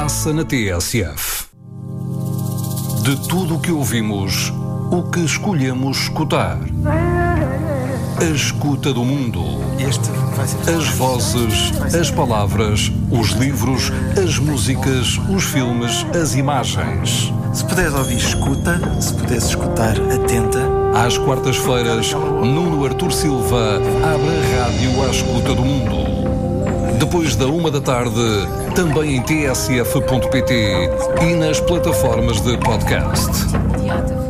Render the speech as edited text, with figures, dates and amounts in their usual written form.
passa na TSF. De tudo o que ouvimos, o que escolhemos escutar. A escuta do mundo. As vozes, as palavras, os livros, as músicas, os filmes, as imagens. Se puderes ouvir, escuta. Se puderes escutar, atenta. Às quartas-feiras, Nuno Artur Silva abre a rádio à escuta do mundo. Depois da 13h, também em tsf.pt e nas plataformas de podcast.